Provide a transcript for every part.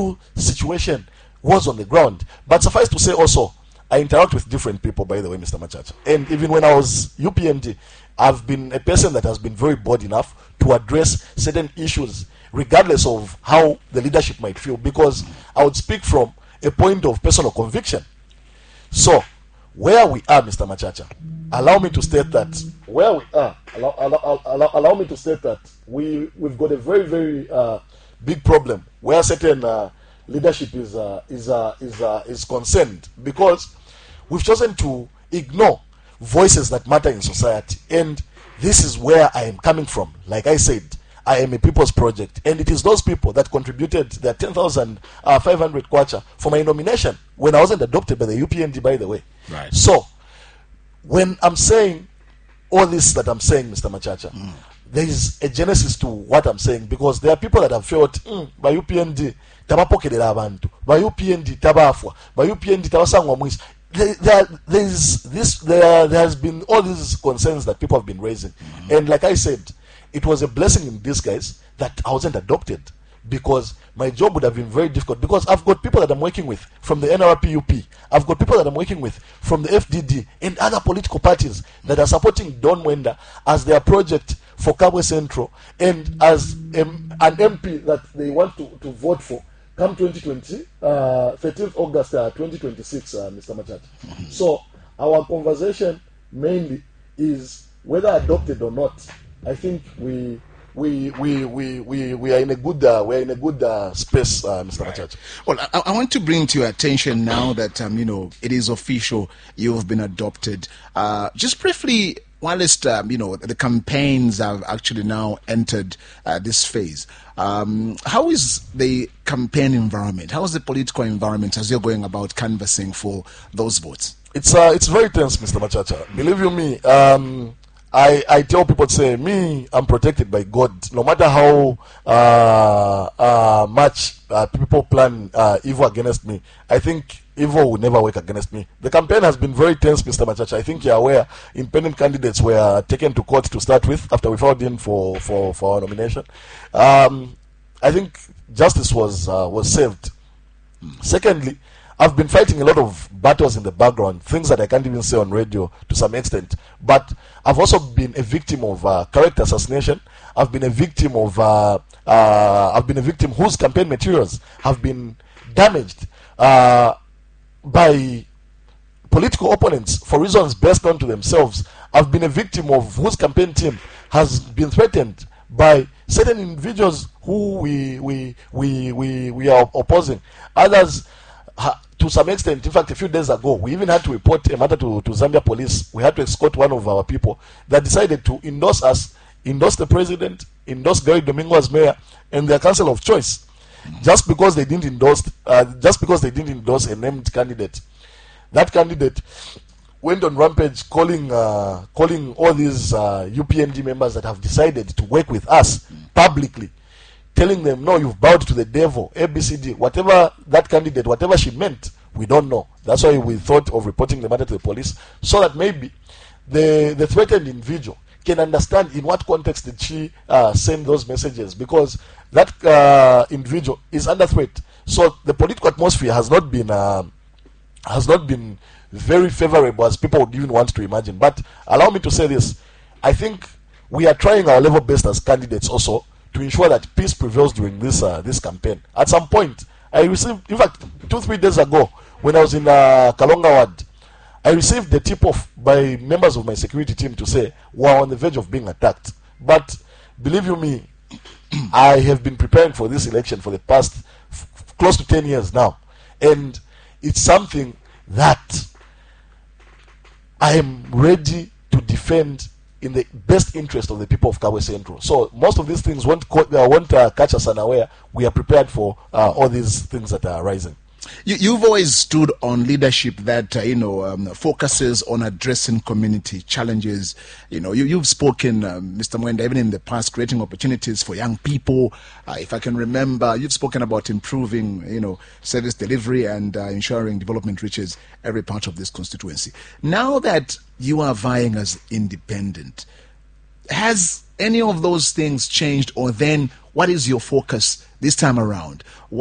true situation was on the ground. But suffice to say also, I interact with different people, by the way, Mr. Machacha. And even when I was UPND, I've been a person that has been very bold enough to address certain issues, regardless of how the leadership might feel, because I would speak from a point of personal conviction. So, where we are, Mr. Machacha, allow me to state that where we are, allow me to state that we've got a very, very big problem where certain leadership is concerned, because we've chosen to ignore voices that matter in society. And this is where I am coming from. Like I said, I am a people's project, and it is those people that contributed their 10,500 kwacha for my nomination when I wasn't adopted by the UPND, by the way. Right. So, when I'm saying all this that I'm saying, Mr. Machacha, there is a genesis to what I'm saying, because there are people that have felt, by UPND, tabapokelera abantu, by UPND, tabafwa, by UPND, tabasangwa mwisi. There has been all these concerns that people have been raising. And like I said, it was a blessing in disguise that I wasn't adopted, because my job would have been very difficult, because I've got people that I'm working with from the NRPUP, I've got people that I'm working with from the FDD and other political parties that are supporting Don Mwenda as their project for Kabwe Central, and as an MP that they want to vote for come 2020, 13th August 2026, Mr. Machacha. So our conversation mainly is whether adopted or not. I think we are in a good space, Mr. Machacha. Well, I want to bring to your attention now that it is official, you have been adopted. Just briefly, whilst the campaigns have actually now entered this phase, how is the campaign environment? How is the political environment as you're going about canvassing for those votes? It's very tense, Mr. Machacha. Believe you me, I tell people to say, me, I'm protected by God. No matter how much people plan evil against me, I think evil will never work against me. The campaign has been very tense, Mr. Machacha. I think you're aware independent candidates were taken to court to start with after we filed in for our nomination. I think justice was saved. Secondly, I've been fighting a lot of battles in the background, things that I can't even say on radio to some extent. But I've also been a victim of character assassination. I've been a victim whose campaign materials have been damaged by political opponents for reasons best known to themselves. I've been a victim of whose campaign team has been threatened by certain individuals who we are opposing. Others, to some extent, in fact, a few days ago, we even had to report a matter to Zambia police. We had to escort one of our people that decided to endorse us, endorse the president, endorse Gary Domingo as mayor, and their council of choice, just because they didn't endorse a named candidate. That candidate went on rampage, calling all these UPND members that have decided to work with us publicly, telling them, no, you've bowed to the devil, ABCD, whatever that candidate, whatever she meant, we don't know. That's why we thought of reporting the matter to the police, so that maybe the threatened individual can understand in what context did she send those messages, because that individual is under threat. So the political atmosphere has not been very favorable as people would even want to imagine. But allow me to say this: I think we are trying our level best as candidates also to ensure that peace prevails during this campaign. At some point, I received, in fact, 2-3 days ago, when I was in Kalonga Ward, I received the tip-off by members of my security team to say we're on the verge of being attacked. But believe you me, I have been preparing for this election for the past close to 10 years now, and it's something that I am ready to defend in the best interest of the people of Kabwe Central. So most of these things won't catch us unaware. We are prepared for all these things that are arising. You've always stood on leadership that focuses on addressing community challenges. You've spoken, Mr. Mwenda, even in the past, creating opportunities for young people. If I can remember, you've spoken about improving, service delivery and ensuring development reaches every part of this constituency. Now that you are vying as independent, has any of those things changed, or then what is your focus this time around? What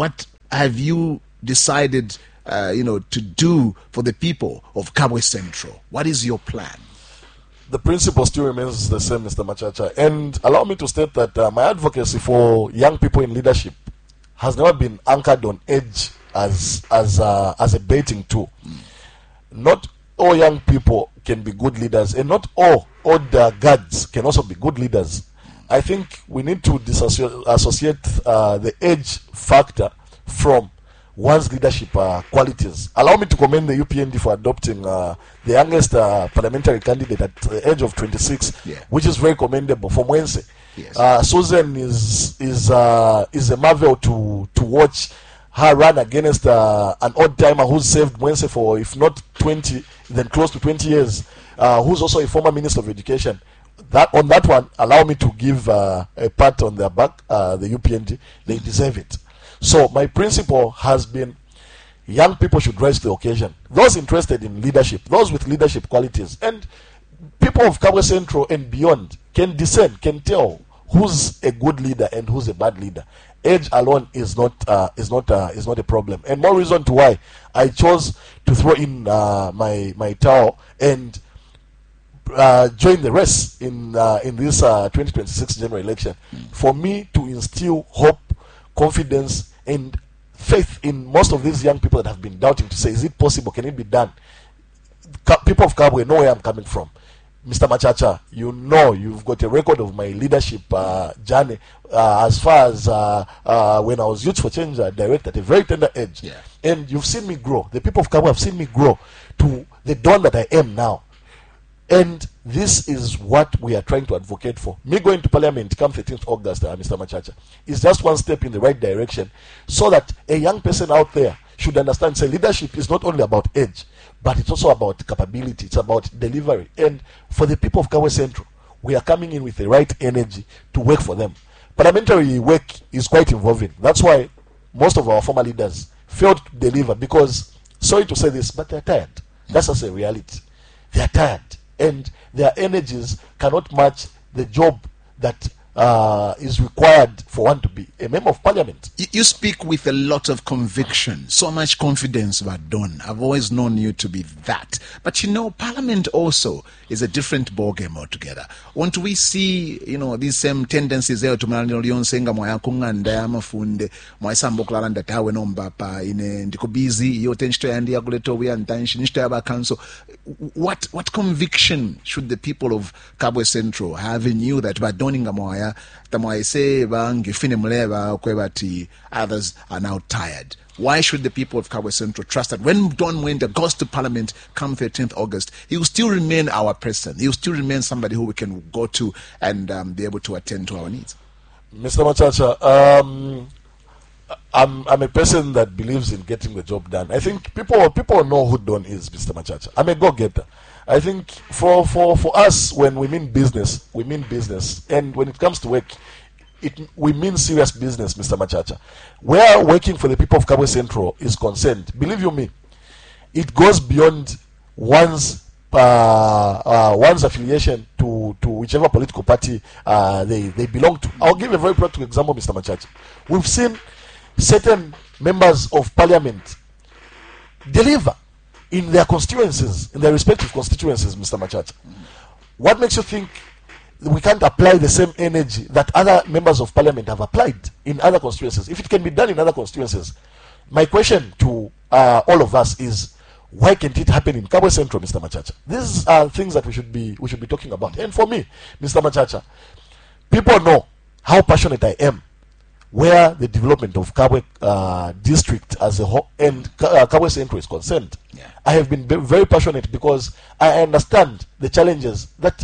have you decided, to do for the people of Kabwe Central? What is your plan? The principle still remains the same, Mr. Machacha. And allow me to state that my advocacy for young people in leadership has never been anchored on age as a baiting tool. Not all young people can be good leaders, and not all old guards can also be good leaders. I think we need to associate the age factor from one's leadership qualities. Allow me to commend the UPND for adopting the youngest parliamentary candidate at the age of 26, which is very commendable, from Mwense. Yes. Susan is a marvel to watch her run against an odd timer who's served Mwense for, if not 20, then close to 20 years, who's also a former Minister of Education. On that one, allow me to give a pat on their back, the UPND. They deserve it. So my principle has been young people should rise to the occasion. Those interested in leadership, those with leadership qualities, and people of Kabwe Central and beyond can discern, can tell who's a good leader and who's a bad leader. Age alone is not a problem, and more reason to why I chose to throw in my towel and join the race in this 2026 general election, for me to instill hope, confidence, and faith in most of these young people that have been doubting, to say, is it possible? Can it be done? People of Kabwe know where I'm coming from. Mr. Machacha, you know you've got a record of my leadership journey as far as when I was Youth for Change director at a very tender age. Yeah. And you've seen me grow. The people of Kabwe have seen me grow to the dawn that I am now. And this is what we are trying to advocate for. Me going to Parliament come 13th August, Mr. Machacha, is just one step in the right direction, so that a young person out there should understand, say, leadership is not only about age, but it's also about capability, it's about delivery. And for the people of Kabwe Central, we are coming in with the right energy to work for them. Parliamentary work is quite involving. That's why most of our former leaders failed to deliver, because, sorry to say this, but they're tired. That's just a reality. They're tired, and their energies cannot match the job that is required for one to be a member of Parliament. You speak with a lot of conviction, so much confidence, Vadon. I've always known you to be that. But Parliament also is a different ballgame altogether. Won't we see, these same tendencies there to Senga Moyakunganda Yamafunde, Moisambo Claranda Tawe Nombapa, in Ndiko busy, Yotensto and Yaguleto, we and Tanshinista Council. What conviction should the people of Kabwe Central have in you that Vadoning Moya, Tamoise, Bang, Finemleva, Kwebati, others are now tired? Why should the people of Kabwe Central trust that when Don Mwenda goes to Parliament come 13th August, he will still remain our president? He will still remain somebody who we can go to and be able to attend to our needs. Mr. Machacha, I'm a person that believes in getting the job done. I think people know who Don is, Mr. Machacha. I'm a go-getter. I think for us, when we mean business, and when it comes to work, we mean serious business, Mr. Machacha. Where working for the people of Kabwe Central is concerned, believe you me, it goes beyond one's affiliation to whichever political party they belong to. I'll give a very practical example, Mr. Machacha. We've seen certain members of Parliament deliver in their constituencies, in their respective constituencies, Mr. Machacha. What makes you think we can't apply the same energy that other members of Parliament have applied in other constituencies? If it can be done in other constituencies, my question to all of us is, why can't it happen in Kabwe Central, Mr. Machacha? These are things that we should be talking about. And for me, Mr. Machacha, people know how passionate I am where the development of Kabwe district as a whole and Kabwe Central is concerned. Yeah. I have been very passionate because I understand the challenges that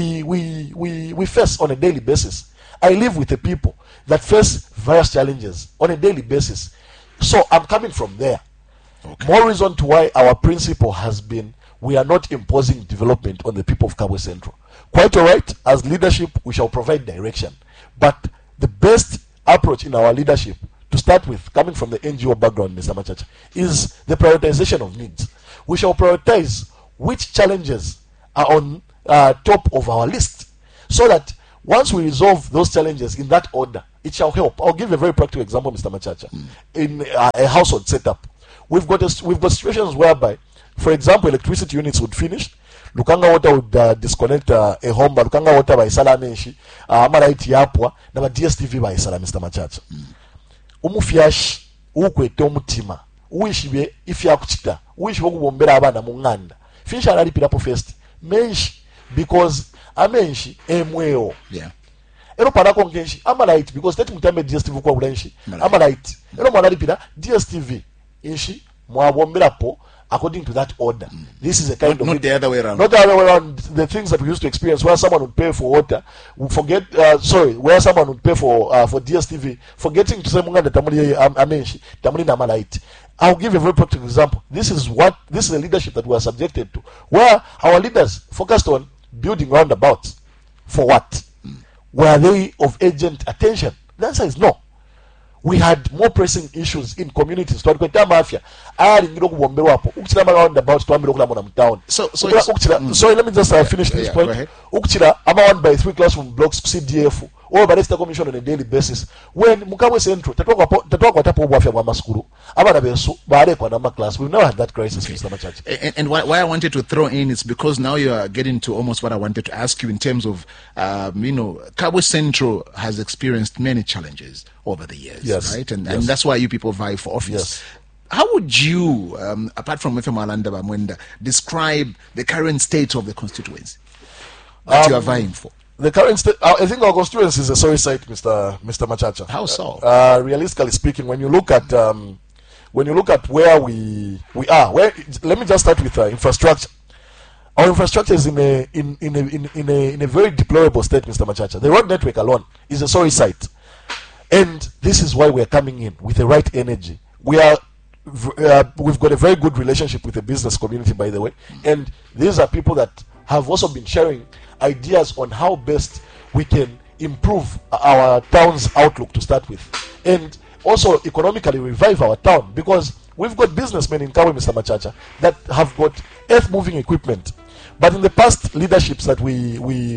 we face on a daily basis. I live with the people that face various challenges on a daily basis. So I'm coming from there. Okay. More reason to why our principle has been, we are not imposing development on the people of Kabwe Central. Quite all right, as leadership, we shall provide direction. But the best approach in our leadership, to start with, coming from the NGO background, Mr. Machacha, is the prioritization of needs. We shall prioritize which challenges are on top of our list, so that once we resolve those challenges in that order, it shall help. I'll give a very practical example, Mr. Machacha. In a household setup, we've got situations whereby, for example, electricity units would finish. Lukanga water would disconnect a home, but Lukanga water by Salamenshi, Amaraiti Yapwa, Naba DSTV by Sala, Mr. Machacha. Umufiash, Ukwete Mutima, Uishibe, Ifyakuchita, Uish Wombera Abana Munganda. Finish a ripid up first. Menshi, because Amenshi, Emweo. Yeah. Ero parako ngenshi amalaiti because tete mutambe DSTV kwa ulenshi amalaiti ero mwana lipida DSTV inshi mwabomberapo according to that order. This is a kind of not the other way around. Not the other way around. The things that we used to experience where someone would pay for water, where someone would pay for DSTV, forgetting to say munga tamuli amenshi tamuli na amalaiti. I'll give a very practical example. This is the leadership that we are subjected to, where our leaders focused on building roundabouts. For what? Were they of urgent attention? The answer is no. We had more pressing issues in communities. So let me just finish this point. Ukchira, I'm 1 by 3 classroom blocks CDF or Barista Commission on a daily basis. When Mukawe Central, class, we've never had that crisis, Mr. Machacha. And why I wanted to throw in is because now you are getting to almost what I wanted to ask you in terms of, Kabwe Central has experienced many challenges over the years, yes, right? And yes, that's why you people vie for office. Yes. How would you, apart from FM Alanda Bamwenda, describe the current state of the constituency that you are vying for? The current state, I think our constituency is a sorry sight, Mr. Machacha. How so? Realistically speaking, when you look at where we are, let me just start with infrastructure. Our infrastructure is in a very deplorable state, Mr. Machacha. The road network alone is a sorry sight, and this is why we are coming in with the right energy. We've got a very good relationship with the business community, by the way, and these are people that have also been sharing ideas on how best we can improve our town's outlook to start with, and also economically revive our town, because we've got businessmen in Kabwe, Mr. Machacha, that have got earth-moving equipment. But in the past leaderships that we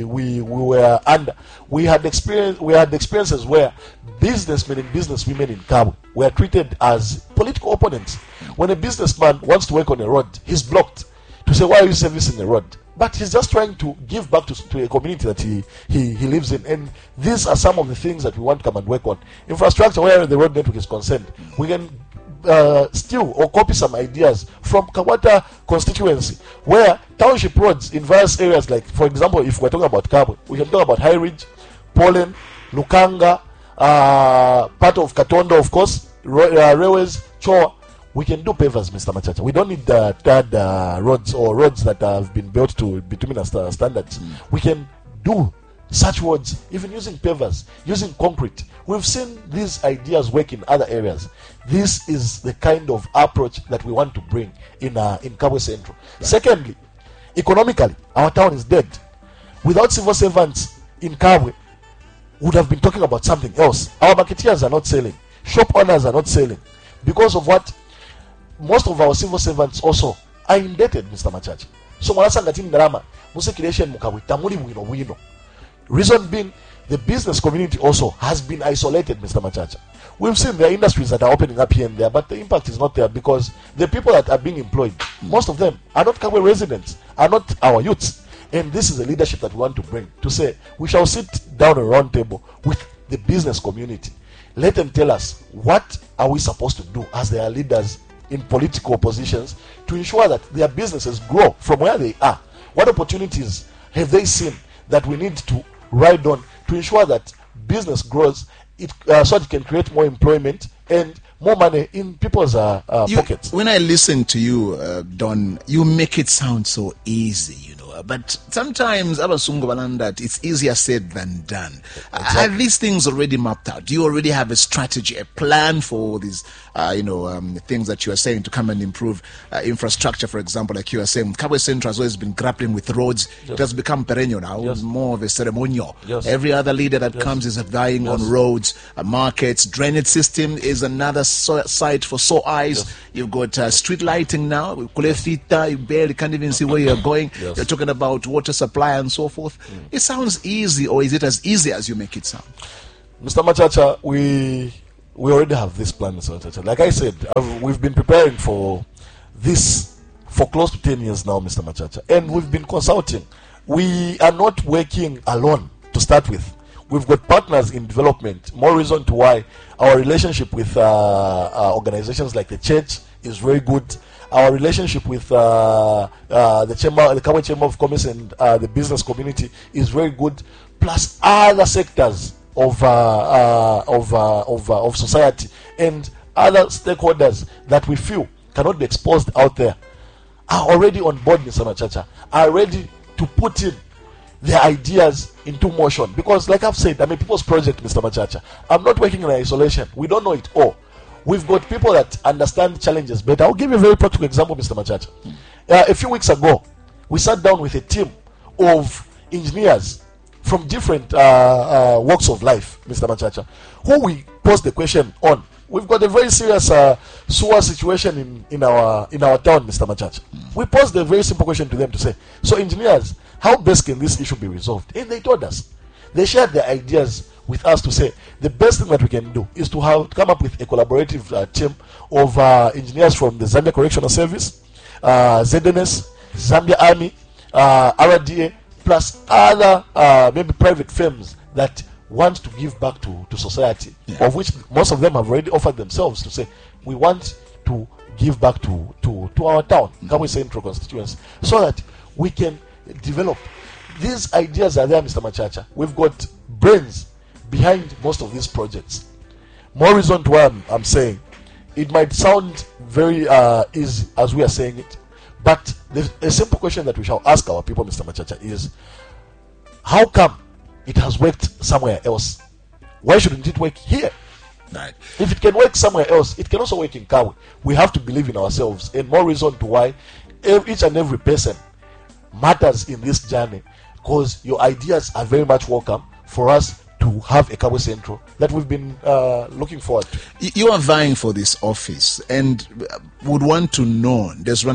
were under, we had experiences where businessmen and businesswomen in Kabwe were treated as political opponents. When a businessman wants to work on a road, he's blocked to say, why are you servicing the road? But he's just trying to give back to a community that he lives in. And these are some of the things that we want to come and work on. Infrastructure, where the road network is concerned, we can steal or copy some ideas from Kawata constituency, where township roads in various areas, like for example, if we're talking about Kabwe, we can talk about High Ridge, Polen, Lukanga, part of Katondo, of course, railways, Choa. We can do pavers, Mr. Machacha. We don't need third roads or roads that have been built to bituminous standards. We can do such roads, even using pavers, using concrete. We've seen these ideas work in other areas. This is the kind of approach that we want to bring in Kabwe Central. Right. Secondly, economically, our town is dead. Without civil servants in Kabwe, we would have been talking about something else. Our marketeers are not selling. Shop owners are not selling. Because of what? Most of our civil servants also are indebted, Mr. Machacha. So mwanasangati ndarama musekileshen Mukabwe tamuli wino. Reason being, the business community also has been isolated, Mr. Machacha. We've seen there are industries that are opening up here and there, but the impact is not there because the people that are being employed, most of them are not Kabwe residents, are not our youths. And this is the leadership that we want to bring, to say we shall sit down a round table with the business community. Let them tell us what are we supposed to do as their leaders in political positions to ensure that their businesses grow from where they are. What opportunities have they seen that we need to ride on to ensure that business grows, so it can create more employment and more money in people's pockets? When I listen to you, Don, you make it sound so easy, but sometimes that it's easier said than done. Exactly. Are these things already mapped out? Do you already have a strategy, a plan for these things that you are saying to come and improve infrastructure, for example, like you are saying? Kabwe Central has always been grappling with roads. Yes. It has become perennial now, yes, more of a ceremonial. Yes. Every other leader that comes is vying on roads, markets. Drainage system is another site for sore eyes. Yes. You've got street lighting now. You barely can't even see where you're going. Yes. You're talking about water supply and so forth. It sounds easy, or is it as easy as you make it sound? Mr. Machacha, we already have this plan, Mr. Machacha. Like I said, we've been preparing for this for close to 10 years now, Mr. Machacha, and we've been consulting. We are not working alone to start with. We've got partners in development. More reason to why our relationship with organizations like the church is very good. Our relationship with the Kabwe Chamber of Commerce and the business community is very good. Plus other sectors of society and other stakeholders that we feel cannot be exposed out there are already on board, Mr. Machacha, are ready to put in their ideas into motion. Because like I've said, I'm a people's project, Mr. Machacha. I'm not working in isolation. We don't know it all. We've got people that understand challenges better. I'll give you a very practical example, Mr. Machacha. A few weeks ago, we sat down with a team of engineers from different walks of life, Mr. Machacha, who we posed the question on. We've got a very serious sewer situation in our town, Mr. Machacha. We posed a very simple question to them to say, so engineers, how best can this issue be resolved? And they told us. They shared their ideas with us to say the best thing that we can do is to come up with a collaborative team of engineers from the Zambia Correctional Service, ZNS, Zambia Army, RDA, plus other maybe private firms that want to give back to society, of which most of them have already offered themselves to say, we want to give back to our town, Kabwe Central constituency, so that we can develop. These ideas are there, Mr. Machacha. We've got brains behind most of these projects. More reason to why I'm saying it might sound very easy as we are saying it, but a simple question that we shall ask our people, Mr. Machacha, is how come it has worked somewhere else? Why shouldn't it work here? Right. If it can work somewhere else, it can also work in Kabwe. We have to believe in ourselves, and more reason to why each and every person matters in this journey, because your ideas are very much welcome for us to have a Kabwe Central that we've been looking forward to. You are vying for this office and would want to know,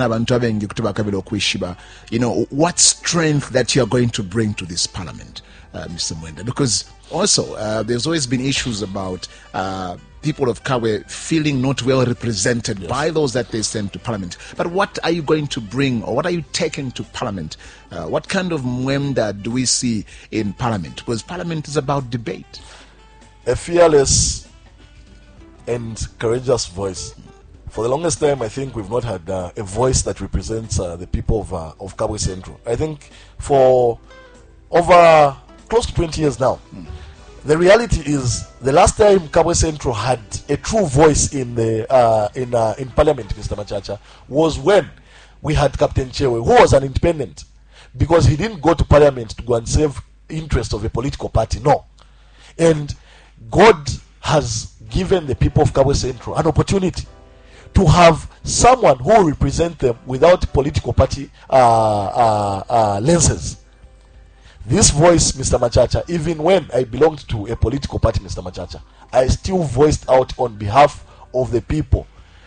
what strength that you are going to bring to this parliament, Mr. Mwenda, because also there's always been issues about people of Kabwe feeling not well represented by those that they send to parliament. But what are you going to bring, or what are you taking to parliament? What kind of Mwenda do we see in parliament? Because parliament is about debate. A fearless and courageous voice. For the longest time, I think we've not had a voice that represents the people of Kabwe Central. I think for over close to 20 years now, the reality is the last time Kabwe Central had a true voice in Parliament, Mr. Machacha, was when we had Captain Chewe, who was an independent, because he didn't go to Parliament to go and save interest of a political party. No. And God has given the people of Kabwe Central an opportunity to have someone who will represent them without political party lenses. This voice, Mr. Machacha, even when I belonged to a political party, Mr. Machacha, I still voiced out on behalf of the people.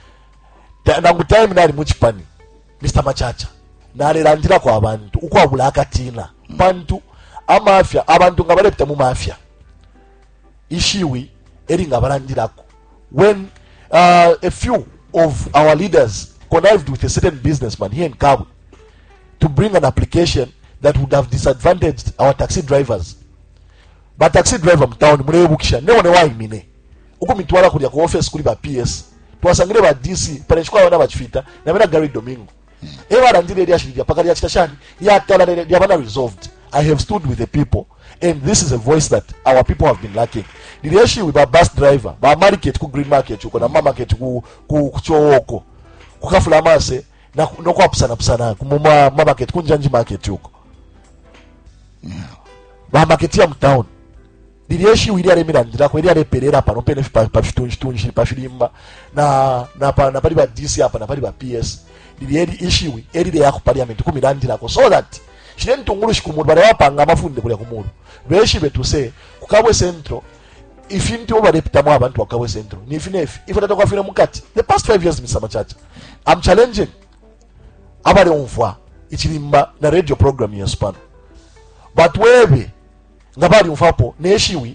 Mr. Machacha, nalirandira kwa abantu ukwabula akatina bantu amafya abantu nga balepta mu mafya ishiwi eri nga balandirako. When a few of our leaders connived with a certain businessman here in Kabwe to bring an application that would have disadvantaged our taxi drivers, but taxi driver mtown mulebukisha neone waimine uko mitwala kujya ku office kuli ba PS twasangire ba DC panechukwa abana bachifita na mena Gary Domingo ewa randire ya shirija pakali ya chitashani ya tala ya bana resolved. I have stood with the people, and this is a voice that our people have been lacking. The issue with a bus driver ba market ku green market uko na mama market ku chowoko kukafula mase na noko apsana psana ku mama market ku njanji market uko ba market ya mtown. The issue with the mirandira ko eri perera pa no pene pa fitunji pa filimba na pali ba DC apa na pali ba PS. The issue eri de ya ku parliament ku mirandira ko so that shinen tungulu shikumuru bale wapanga mafunde kule kumuru beshi betuse ku Kabwe Central ifinti oba deputa mu abantu wa Kabwe Central ni finefi ifata kwa fina mukati the past 5 years, Mr. Machacha, I'm challenging abale onfwa ichilimba na radio program ya span, but webe ngabali mfapo neshiwi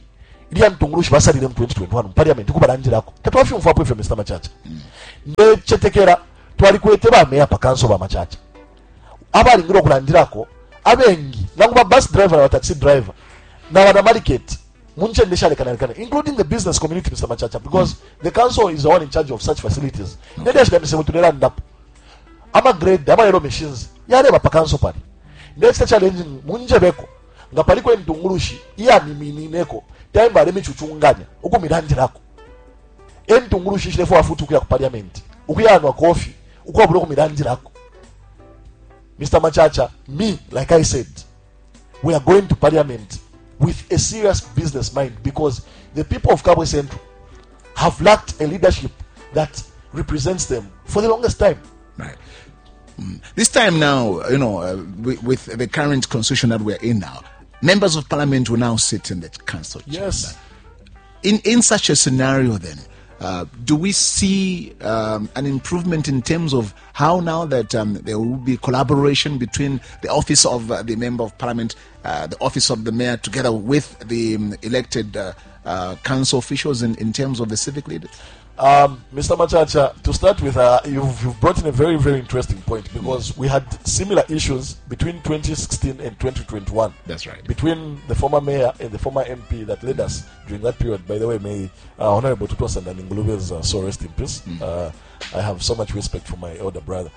iliya mtungulushi basalire mu 2021 mu parliament kubalanjirako tetwafyumvapo ife Mr. Machacha ne chetekera twali kweteba meya pakanso ba Machacha abalingira okulandirako abengi nanguba bus driver na taxi driver na wana market munchendesha lekanalekana including the business community Mr. Machacha because the council is the one in charge of such facilities nende ashikamisemo tunela ndapo ama grade ama yellow machines yale ba pakanso pali next challenge munjebeko nga paliko entungulushi iya mimineko taimba lemi chuchunganya uko milandirako entungulushi chilefo afutu kuya ku parliament ukuyanwa coffee uko abulo ku milandirako Mr. Machacha, me, like I said, we are going to parliament with a serious business mind because the people of Kabwe Central have lacked a leadership that represents them for the longest time. Right. This time now, with the current constitution that we're in now, members of parliament will now sit in the council chamber. Yes. In such a scenario then, do we see an improvement in terms of how now that there will be collaboration between the office of the member of parliament, the office of the mayor, together with the elected council officials in terms of the civic leaders? Mr. Machacha, to start with, you've brought in a very, very interesting point because we had similar issues between 2016 and 2021. That's right. Between the former mayor and the former MP that led us during that period. By the way, may Honorable Tutu Sandani Ngulube's soul rest in peace. I have so much respect for my elder brother.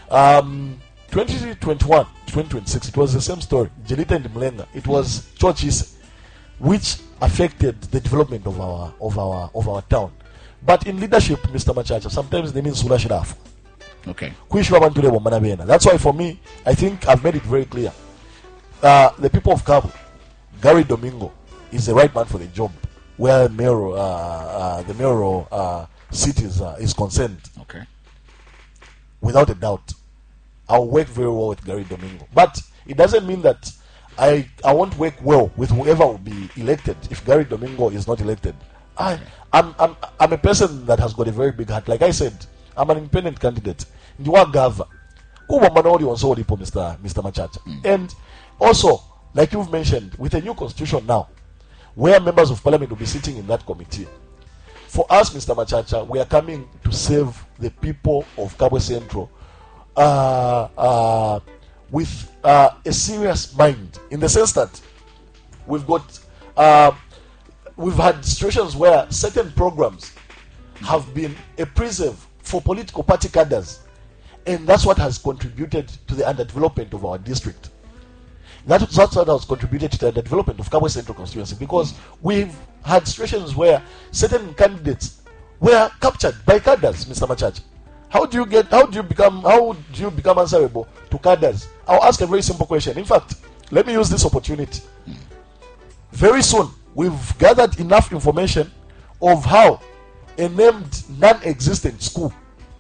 2021, 2026, it was the same story. Jelita and Mlenga. It was churches which affected the development of our town. But in leadership, Mr. Machacha, sometimes they mean sula shirafu. Okay. That's why for me, I think I've made it very clear. The people of Cabo, Gary Domingo is the right man for the job where the mayoral seat is concerned. Okay. Without a doubt. I'll work very well with Gary Domingo. But it doesn't mean that I won't work well with whoever will be elected if Gary Domingo is not elected. I'm a person that has got a very big heart. Like I said, I'm an independent candidate. Mr. Machacha. And also, like you've mentioned, with a new constitution now, where members of parliament will be sitting in that committee. For us, Mr. Machacha, we are coming to save the people of Kabwe Central with a serious mind, in the sense that we've had situations where certain programs have been a preserve for political party cadres, and that's what has contributed to the underdevelopment of our district. That's what has contributed to the development of Kabwe Central constituency, because we've had situations where certain candidates were captured by cadres, Mr. Machacha. How do you become answerable to cadres? I'll ask a very simple question. In fact, let me use this opportunity. Very soon, we've gathered enough information of how a named non-existent school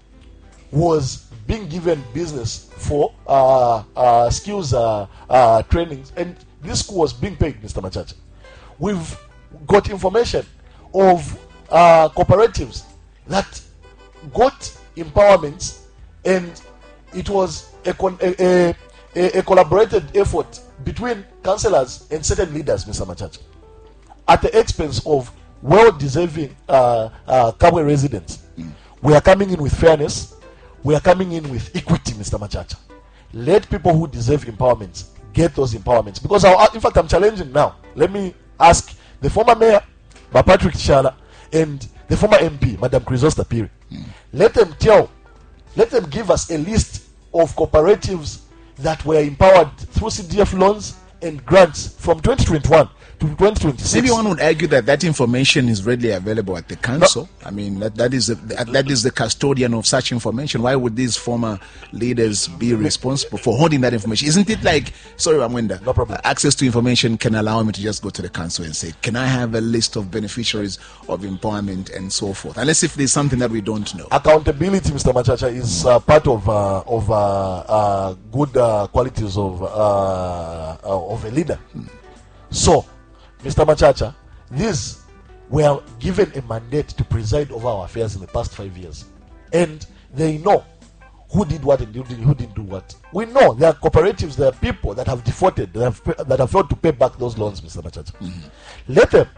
was being given business for skills trainings, and this school was being paid, Mr. Machacha. We've got information of cooperatives that got empowerments, and it was a collaborated effort between councillors and certain leaders, Mr. Machacha, at the expense of well-deserving Kabwe residents. We are coming in with fairness. We are coming in with equity, Mr. Machacha. Let people who deserve empowerments get those empowerments. Because, in fact, I'm challenging now. Let me ask the former mayor, Patrick Chala, and the former MP, Madam Chrysosta Piri. Let them give us a list of cooperatives that were empowered through CDF loans and grants from 2021 to 2026. Maybe one would argue that information is readily available at the council. No. I mean, that is the custodian of such information. Why would these former leaders be responsible for holding that information? Isn't it like, sorry, Amwenda, no problem. Access to information can allow me to just go to the council and say, can I have a list of beneficiaries of empowerment and so forth? Unless if there's something that we don't know. Accountability, Mr. Machacha, is part of good qualities of a leader. So, Mr. Machacha, these were given a mandate to preside over our affairs in the past 5 years. And they know who did what and who didn't do what. We know there are cooperatives, there are people that have defaulted, that have failed to pay back those loans, Mr. Machacha. Let them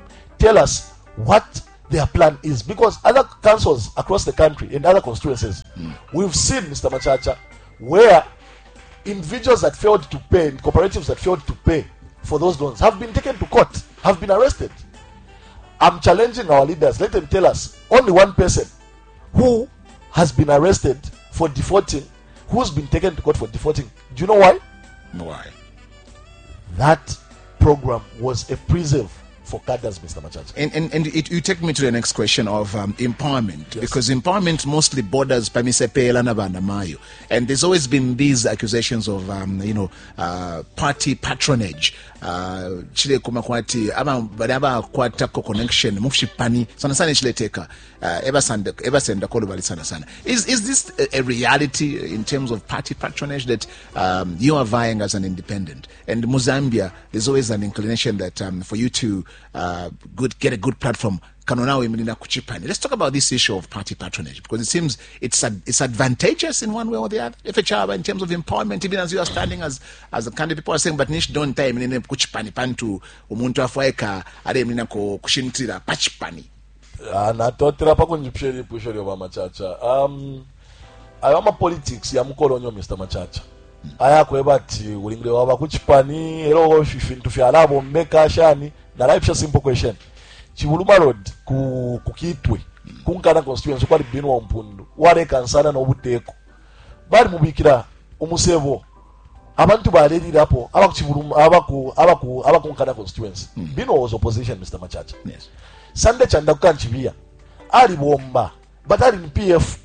tell us what their plan is, because other councils across the country and other constituencies, we've seen, Mr. Machacha, where individuals that failed to pay and cooperatives that failed to pay for those loans have been taken to court, have been arrested. I'm challenging our leaders. Let them tell us only one person who has been arrested for defaulting, who's been taken to court for defaulting. Do you know why? Why? That program was a preserve for cadres, Mr. Machacha. And you take me to the next question of empowerment, because empowerment mostly borders Pamisepela na Mayo, and there's always been these accusations of party patronage. Chile kumakwati aba kwata connection mufshipani sana sana chile teka ever send kolo bali sana sana. Is this a reality in terms of party patronage that you are vying as an independent? And Mozambique, there's always an inclination that for you to get a good platform. Let's talk about this issue of party patronage, because it seems it's advantageous in one way or the other. If in terms of empowerment, even as you are standing as a candidate, people are saying, but nish don't time in kuchipani pantu umuntu afueka ade mnina ko kushintira pachipani. Natotera pa kunjipsheri pushori wa Machacha. Ayama politics ya mkolonyo Mr. Machacha. Aya kwebati ulingire waba kuchipani ero fintu fyalabo mmeka shani na life simple question. Chibuluma Road kukitwe kunkana constituency kwali binu wa mpundu wale kansana na obuteko bali mubikira umusevo abantu baledi hapo abakuchibuluma abakunkana constituency binu was opposition, Mr. Machacha. Yes. Sande chanda kukanchibia ali bomba batali ni PF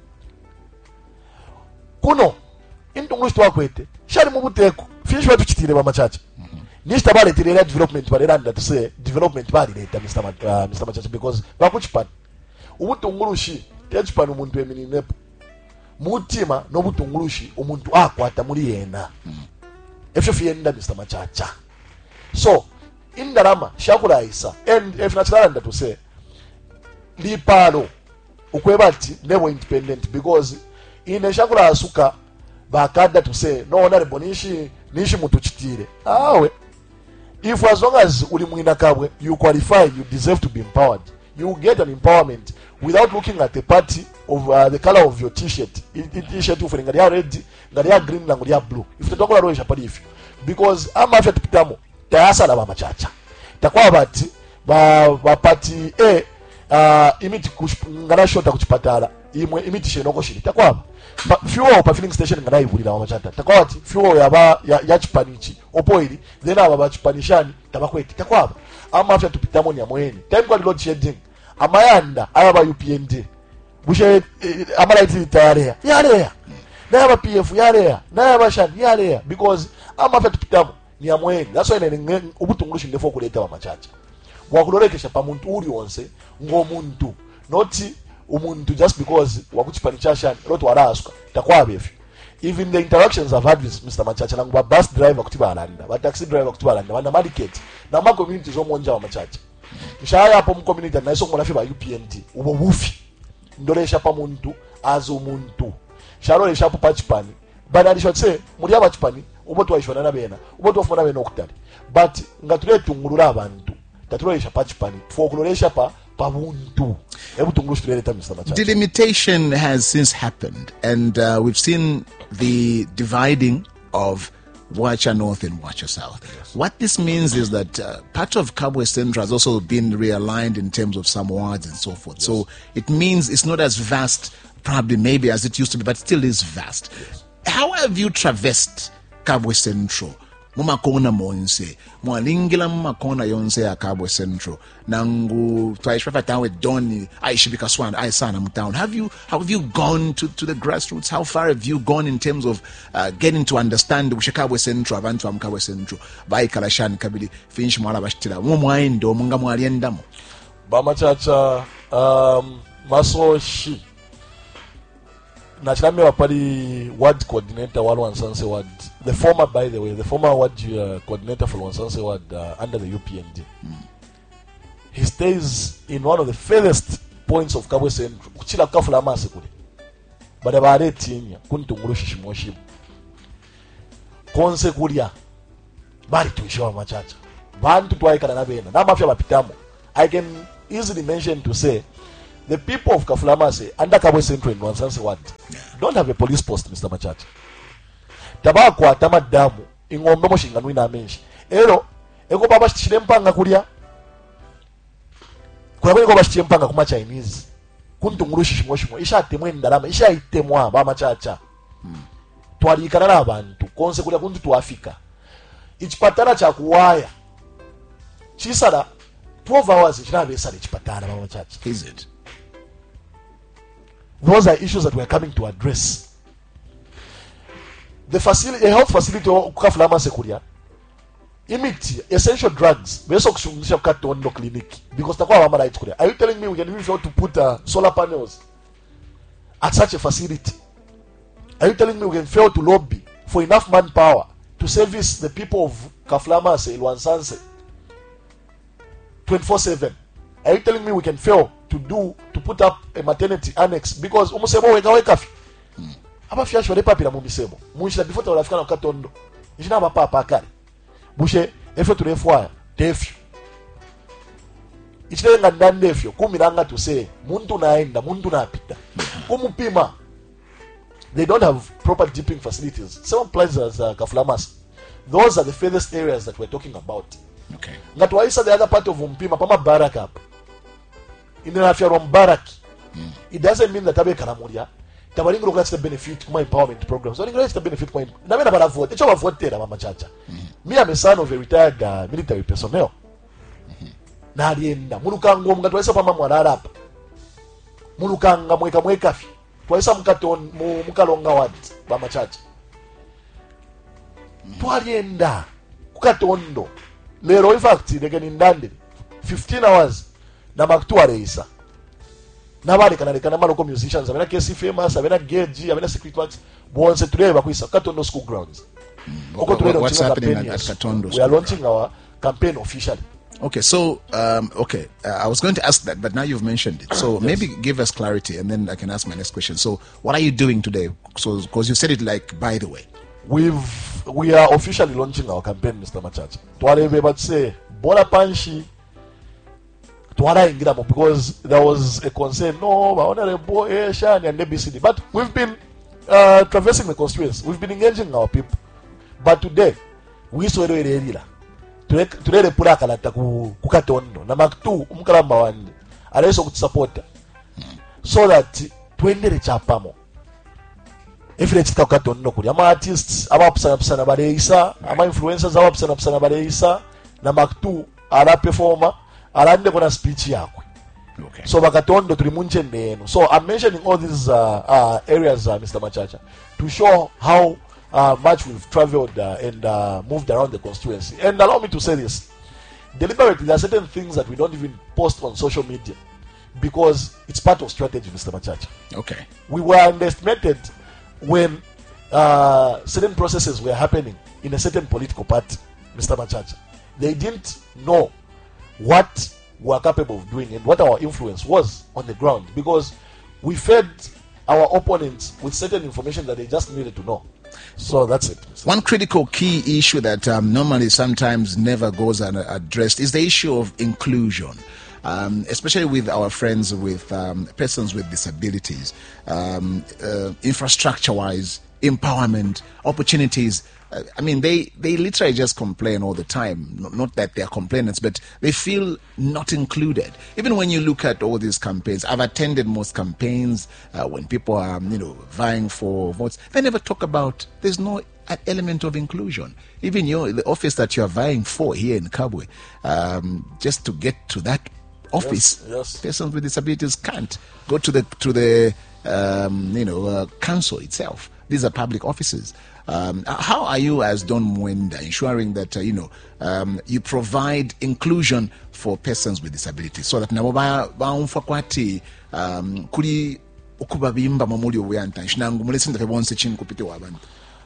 kuno intungulu twakwete shali mubuteko finishwa tuchitire ba Machacha. Nishita bale tirera development bale randa to say development bale later, Mr. Machacha, because bakuchipana ubutungulushi techipana umuntu emininepo mutima nobutungulushi umuntu akwata muri yena efyo fienda, Mr. Machacha. So indarama shakulaisa and if naturalanda to say lipalo ukwebati nebo independent, because ine shakula asuka bakada to say no honorable nishi mutuchitire awe. If as long as ulimwina kabwe you qualify, you deserve to be empowered. You get an empowerment without looking at the party of the color of your t-shirt. T-shirt ufere ngalia red, ngalia green na ngalia blue. If tutakola roho ishapadi ifyo, because ama afya tupitamo tayasa la Machacha takwa bati ba party imiti ngana shota kuchipatala imwe imiti shenoko shiri takwa fuel pa filling station ngana ibulira wa Machacha takwa ati fuel ya chipanichi opoili then aba chipanishani tabakweti takwa ama afya tupitamo ni amweni time kwa load shedding amayanda ayaba UPND bushe amalaiti tayarea yarea na aba PF yarea na aba shani yarea, because ama afya tupitamo ni amweni. That's why nene ubutungulushi ndefo kuleta wa Machacha mwakulolekesha pa muntu uri wonse ngomuntu not umuntu just because wakuchipanicha shani lot waraswa takwa befyo. Even the interactions I've had with Mr. Machacha na ngwa bus driver kutiba alanda, ba taxi driver kutiba alanda, wana market na ma community zo monja wa Machacha mshaya hapo mu community na iso ngona fiba UPND ubo bufi ndolesha pa muntu azo muntu sharole shapo pachipani banali shotse muri abachipani ubo twayishona na bena ubo twafuna bena okutali, but ngatule tungulura abantu tatulesha pachipani for kulolesha pa pabuntu. Delimitation has since happened, and we've seen the dividing of Wacha North and Wacha South. Yes. What this means is that part of Kabwe Central has also been realigned in terms of some wards and so forth. Yes. So it means it's not as vast, probably maybe as it used to be, but still is vast. Yes. How have you traversed Kabwe Central? Mumakona monse mwalingila mumakona yonse ya Kabwe Central nangu twaishwa tawe doni aishibika swana aisana mtown. Have you gone to the grassroots? How far have you gone in terms of getting to understand Kabwe Central, abantu wa Kabwe Central bai kalashani kabili finish mwala bashitira mwaindo munga mwaliendamo ba Machacha masoshi Nachilame wapali ward coordinator wa Lwansanse ward. The former, by the way, the former ward coordinator for Lwansanse ward under the UPND. He stays in one of the furthest points of Kabwe Central. Kuchila kafula amase kule. Bada baade tinya kuntungulu shishimoshimu. Konse kulia bali tuishiwa Machacha. Bantu tuwaika na nabena. Na mafia bapitamo. I can easily mention to say the people of Kafulamase under Kabwe Central in Wansanse Ward don't have a police post, Mr. Machacha. Tabakwa tamadamu ingombe moshingano ina menshi. Ero eko baba shirempanga kulia. Kwa kweli kwa shirempanga kuma Chinese. Kuntungurushi shimoshimo isha temwe ndalama isha itemwa ba Machacha. Twalikana n'abantu konse kulia kuntu tuafika. Ichipatana cha kuwaya. Chisara 12 hours chinabesala ichipatana ba Machacha. Is it? Those are issues that we're coming to address. The facility, the health facility Kafulamase kulia. Imiti essential drugs. Beso kushungisha Katondo clinic because takwa mama right kulia. Are you telling me we can even fail to put solar panels at such a facility? Are you telling me we can fail to lobby for enough manpower to service the people of Kafulamase, Lwansanse 24/7? Are you telling me we can fail to put up a maternity annex because umusebo weka fi aba fiasho le papira mu misebo munshira before ta ulafika na Katondo njina ba papa akale bushe efyo tulefwa tefyo ichilenga ndande efyo kumiranga tuse muntu naenda muntu napita kumupima. They don't have proper dipping facilities. Some places Kafulamase, those are the furthest areas that we're talking about. Okay. Ngatwaisa the other part of Mpima pama baraka in the Afyarom Baraki. It doesn't mean that Abe Karamuria, Tabaringo gets the benefit of my empowerment programs. So it's the benefit of my Namena vote. It's over vote there, Mama Chacha. Me, I'm a son of a retired military personnel. Nadienda, Mulukanga, Mgatwaisa Pama Mwarap, Mulukanga, Mwekafi, Twaisa Mkaton, Mukalonga Wad, Mama Chacha. Twalienda, Kukatondo. Lero in fact, they can indande 15 hours. Na maktua reisa nabali kana local musicians abena KC famous abena Geji abena Secret Works bonse today bakwisa Katondo school grounds. What's happening at Katondo? We are launching our campaign officially. Okay, so I was going to ask that, but now you've mentioned it. So yes. Maybe give us clarity, and then I can ask my next question. So, what are you doing today? So, because you said it like by the way, we are officially launching our campaign, Mr. Machacha. Tuarebe but say Bola Panshi. Because there was a concern, no, honorable Shani and ABCD. But we've been traversing the constituency. We've been engaging our people. But today, we saw the today the pura kalata Kukatondo. Namaktu umkalamba wande. Areso kutusapota. So that twende rechapamo. If let's talk Katondo kuri. Ama artists, ama pusana bareisa, ama influencers, ama pusana bareisa. Namaktu ara performer. Alande kona speech yakwe. Okay. So Bakatondo tulimunche neno. So I'm mentioning all these areas, Mr. Machacha, to show how much we've traveled and moved around the constituency. And allow me to say this. Deliberately, there are certain things that we don't even post on social media because it's part of strategy, Mr. Machacha. Okay. We were underestimated when certain processes were happening in a certain political party, Mr. Machacha. They didn't know what we are capable of doing and what our influence was on the ground because we fed our opponents with certain information that they just needed to know. So that's it. One critical key issue that normally sometimes never goes unaddressed is the issue of inclusion. Especially with our friends with persons with disabilities, infrastructure-wise, empowerment, opportunities. I mean, they literally just complain all the time. Not that they're complainants, but they feel not included. Even when you look at all these campaigns, I've attended most campaigns when people are, vying for votes. They never talk about, there's no element of inclusion. Even the office that you're vying for here in Kabwe, just to get to that office, yes. Persons with disabilities can't go to the council itself. These are public offices. How are you as Don Mwenda ensuring that you provide inclusion for persons with disabilities so that nabo baumfa kwati kuri ukubabimba mamuli obuyanta nshinangu mulesinda bonse chini kupite wabantu?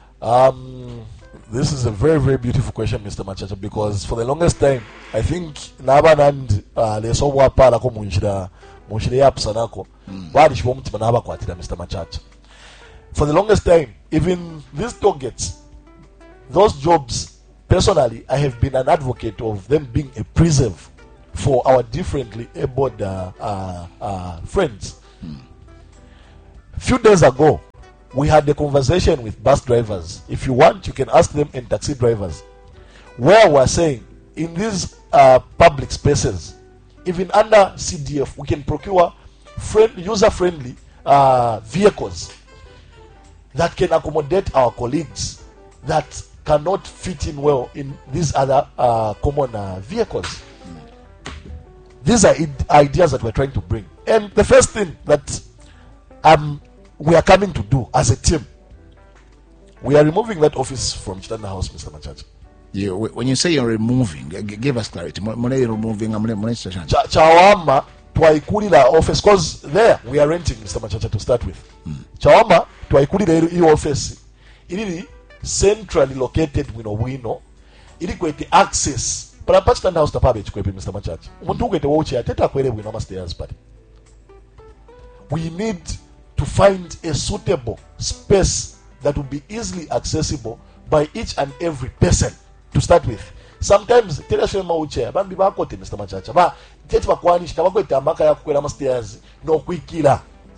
This is a very, very beautiful question, Mr. Machacha, because for the longest time, I think Nabanand leso wapala ko munshira yapsa nako bari shibomtima naba kwatira, Mr. Machacha. For the longest time, even these targets, those jobs, personally, I have been an advocate of them being a preserve for our differently abled friends. Few days ago, we had a conversation with bus drivers. If you want, you can ask them, and taxi drivers, where we're saying in these public spaces, even under CDF, we can procure user-friendly vehicles that can accommodate our colleagues that cannot fit in well in these other common vehicles. These are ideas that we're trying to bring. And the first thing that we are coming to do as a team, we are removing that office from Chitanda House, Mr. Machacha. Yeah, when you say you're removing, give us clarity. Removing, Chawama twaikulira office, because there we are renting, Mr. Machacha, to start with. Chawama twaikulira i office ili centrally located wino ili kwete access para Chitanda House tapabe chikwepe, Mr. Machacha. Umuntu kwete woche ateta kwele wino ama stairs party. We need to find a suitable space that will be easily accessible by each and every person to start with. Sometimes tell us mauche bambi bakote, Mr. Machacha ba tete bakwanisha tabakweta amaka ya kukwela stairs no kwikira.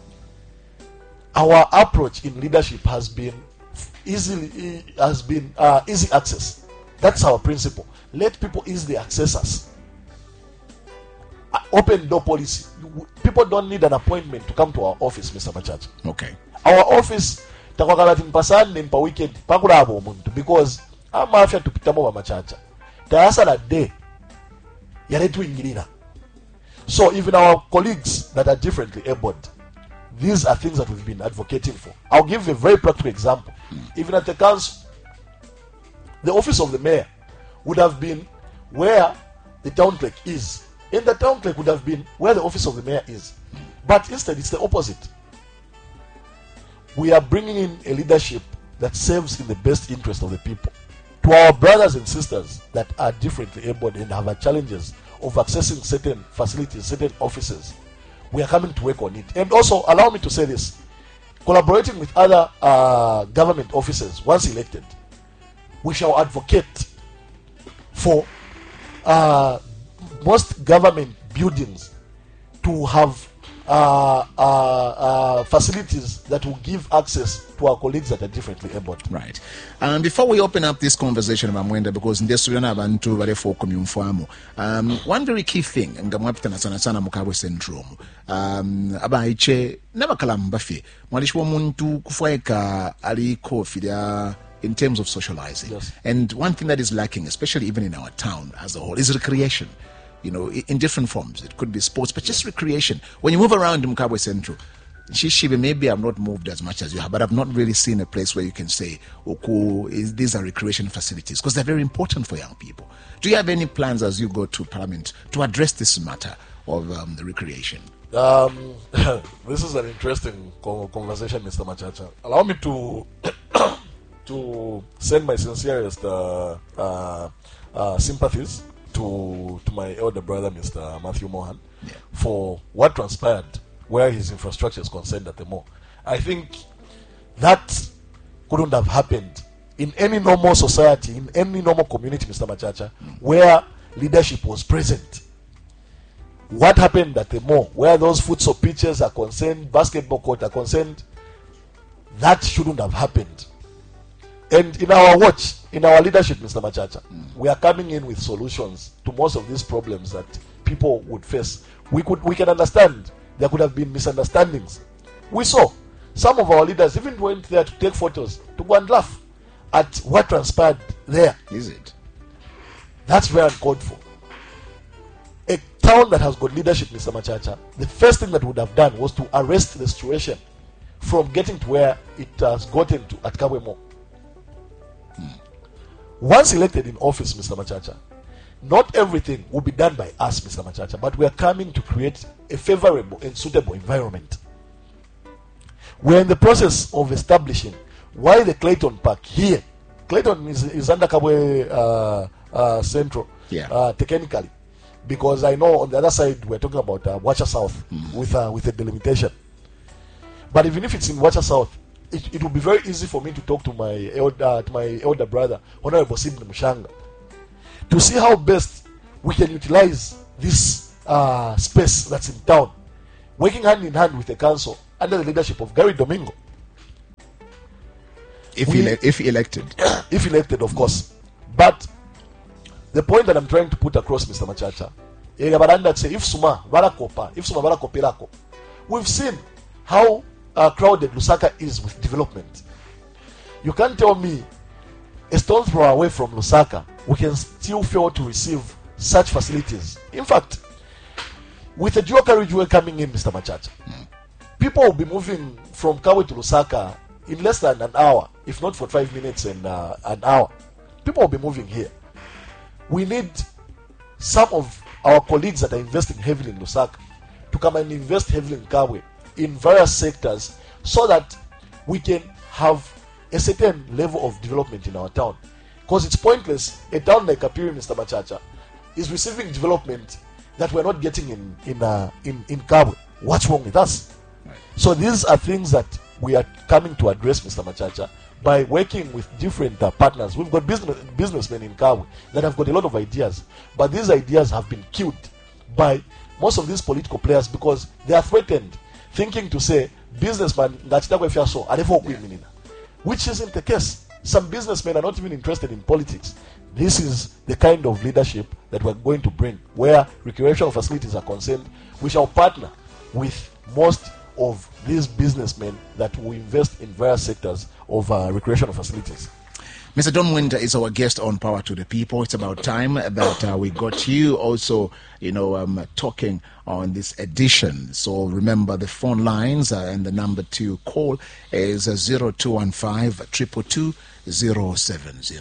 Our approach in leadership has been easy access. That's our principle. Let people easily access us. Open door policy. People don't need an appointment to come to our office, Mr. Machacha. Okay. Our office takwakala timpasane mpa weekend pakulabo omuntu, because amafya tupitamo Machacha tayasala day yaletwingirira. So even our colleagues that are differently abled, these are things that we've been advocating for. I'll give a very practical example. Even at the council, the office of the mayor would have been where the town clerk is. And the town clerk would have been where the office of the mayor is. But instead, it's the opposite. We are bringing in a leadership that serves in the best interest of the people. To our brothers and sisters that are differently abled and have challenges of accessing certain facilities, certain offices, we are coming to work on it. And also, allow me to say this, collaborating with other government officers, once elected, we shall advocate for most government buildings to have facilities that will give access to our colleagues that are differently abled. Right. Before we open up this conversation, Mamwenda, because in this abantu bare for communfamu, one very key thing, ngamwapita na sana Mukabwe syndrome. Abaiche never kalambafi. Mwalishwa muntu kufaika aliko filia in terms of socializing. Yes. And one thing that is lacking, especially even in our town as a whole, is recreation. You know, in different forms. It could be sports, but just recreation. When you move around in Mukabwe Central, Shishibe, maybe I've not moved as much as you have, but I've not really seen a place where you can say, these are recreation facilities, because they're very important for young people. Do you have any plans as you go to Parliament to address this matter of the recreation? This is an interesting conversation, Mr. Machacha. Allow me to to send my sincerest sympathies to my elder brother, Mr. Matthew Mohan, for what transpired where his infrastructure is concerned at the mall. I think that couldn't have happened in any normal society, in any normal community, Mr. Machacha, where leadership was present. What happened at the mall, where those futsal pitches are concerned, basketball court are concerned, that shouldn't have happened. And in our watch, in our leadership, Mr. Machacha, we are coming in with solutions to most of these problems that people would face. We can understand there could have been misunderstandings. We saw some of our leaders even went there to take photos, to go and laugh at what transpired there. Is it? That's very uncalled for. A town that has got leadership, Mr. Machacha, the first thing that would have done was to arrest the situation from getting to where it has gotten to at Kabwe Mall. Once elected in office, Mr. Machacha, not everything will be done by us, Mr. Machacha, but we are coming to create a favorable and suitable environment. We are in the process of establishing why the Clayton Park here. Clayton is under Kabwe Central, technically, because I know on the other side we're talking about Wacha South with a delimitation. But even if it's in Wacha South, it will be very easy for me to talk to my elder brother, Honorable Sidney Mushanga, to see how best we can utilize this space that's in town, working hand in hand with the council under the leadership of Gary Domingo. If elected. If elected, of course. But the point that I'm trying to put across, Mr. Machacha, if Suma Barakopelako, we've seen how crowded Lusaka is with development. You can't tell me a stone's throw away from Lusaka, we can still fail to receive such facilities. In fact, with the dual carriageway coming in, Mr. Machacha, people will be moving from Kabwe to Lusaka in less than an hour, if not for 5 minutes and an hour. People will be moving here. We need some of our colleagues that are investing heavily in Lusaka to come and invest heavily in Kabwe in various sectors so that we can have a certain level of development in our town. Because it's pointless, a town like Kapiri, Mr. Machacha, is receiving development that we're not getting in Kabwe. What's wrong with us? Right. So these are things that we are coming to address, Mr. Machacha, by working with different partners. We've got businessmen in Kabwe that have got a lot of ideas, but these ideas have been killed by most of these political players because they are threatened, thinking to say, businessman, which isn't the case. Some businessmen are not even interested in politics. This is the kind of leadership that we're going to bring, where recreational facilities are concerned. We shall partner with most of these businessmen that will invest in various sectors of recreational facilities. Mr. Don Mwenda is our guest on Power to the People. It's about time that we got you also, talking on this edition. So remember the phone lines and the number to call is 0215 222 070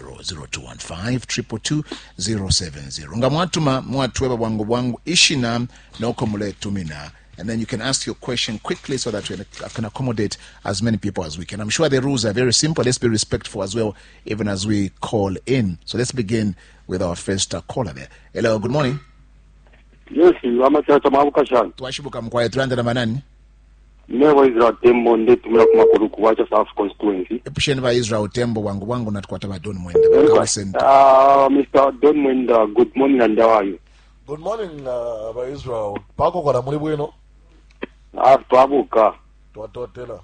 0215 222 070. Ngamwatuma mwatweba bwangu ishina nokomule tumina. And then you can ask your question quickly so that we can accommodate as many people as we can. I'm sure the rules are very simple. Let's be respectful as well, even as we call in. So let's begin with our first caller there. Hello, good morning. Yes, I'm a Maukashan. Twashibuka mkwaya tulanda na manani? Never Israel Tembo ndetu mila kumakuru kuwacha South Constituency. Epusheni ba Israel Tembo wangu na tukwataba Don Mwenda. Mr. Don Mwenda, good morning and how are you? Good morning, by Israel. Pako kwa namuli bueno? Twabuka. Twatotela.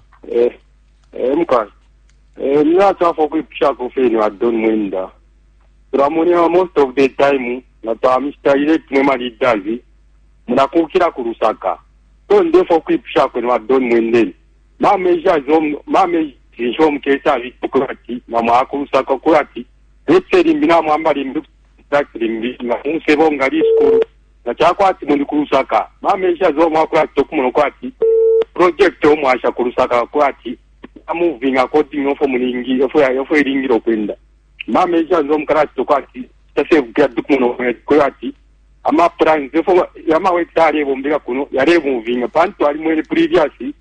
Mka. Mna chafa kuipisha kufeni wa Don Mwenda. Turamuni most of the time, na Mr. Elect Mwema Lidazi, mna kukira kurusaka. So ndefo kuipisha kufeni wa Don Mwendeni. Mame zisho mkesa vitukurati, na maakurusaka kurati. Retseri mbina mwamba limbi limbi, na unsebo ngali skuru. Na chakwati mundi kurusaka. Mame zo mwakurati tokumuno kwati. Project omwasha kurusaka kwati. Moving according to muningi ofo iringiro kwenda mame janzo mkarati tokwati tase gadukumuno kwati ama plans ofo yama wetare bombega kuno yare moving panto ali mwene previously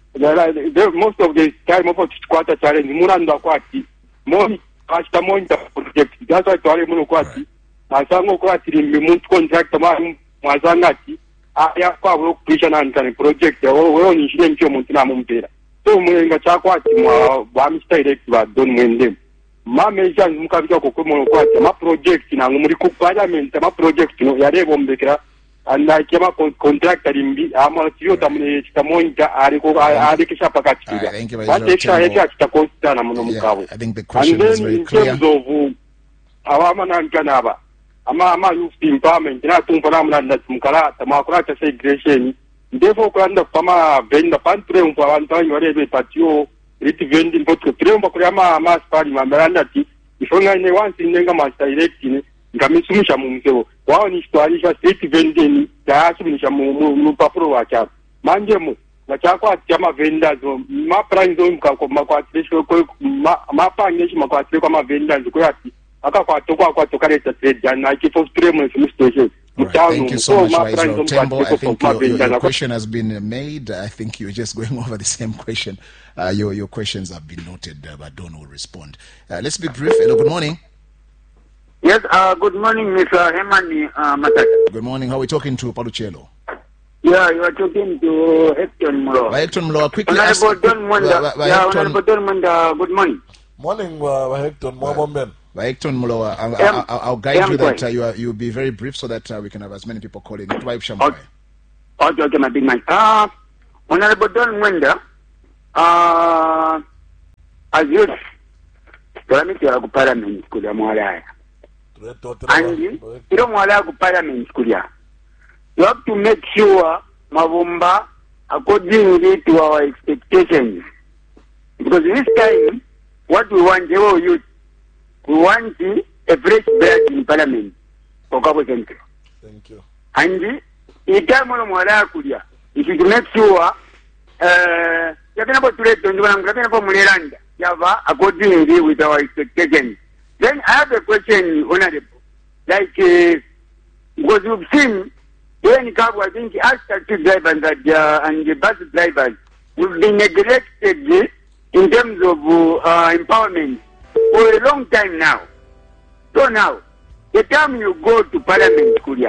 most of the time of quarter challenge muranda kwati moni kashita monita project that's why twale muno kwati asango kwati limbe muntu contract mwazangati aya kwa bro kushana nkane project wewe ni shile mcho muntu na mumpera so mwenga chakwati mwa Mr. Elect ba Don Mwende mame janzu mukabika kokomono kwati ma project nangu muri ku parliament ma project no yarebo mbekera anda kema contract limbi ama tiyo tamune chitamonja ari kisha pakati kida ate chitakosta na muno mukabo. I think the question is very clear. In terms of awama nankanaba ama youth empowerment na tumpana mna mukala tamakura ta segregation ndefo kwanda kama venda pantre umpa wantanyi warebe patio riti vendi mpotko tremba kuri ama spari mameranda ti ifonga ine once inenga master elect ni ngamisumisha mumsebo wao ni stoalisha riti vendi ni yaasumisha mu papuro wacha manjemu na chakwa chama vendors ma price mka makwatresho ko mapangeshi makwatre kwa vendors ko yati aka kwa tokaleta trade na kifo tremwe situation. Right. Thank you so much, Israel Tembo. I think your question has been made. I think you're just going over the same question. Your questions have been noted, but Don will respond. Let's be brief. Hello, good morning. Yes, good morning, Mr. Hemani Matata. Good morning. How are we talking to Paluchelo? Yeah, you are talking to Hector Mlo. Hector Mlo, quickly Honorable Don Mwenda. Honorable Don Mwenda, good morning. Morning, Hector Mwabomben. Hector Mulowa, I'll guide you that you'll be very brief so that we can have as many people calling. Okay, my big man. Honorable Don Mwenda, as you tell me, Parliament school, and you don't want to Parliament school. You have to make sure Mavumba according to our expectations. Because this time, what we want, youth, we want a fresh blood in Parliament for Cabo Central. Thank you. And the time of Mwala Kudia, if you make sure, you can about to let them accordingly with our expectations. Then I have a question, Honorable. Like, because you've seen, when Cabo, I think, as taxi drivers and the bus drivers, we've been neglected in terms of empowerment for a long time now. So now, the time you go to Parliament, Korea,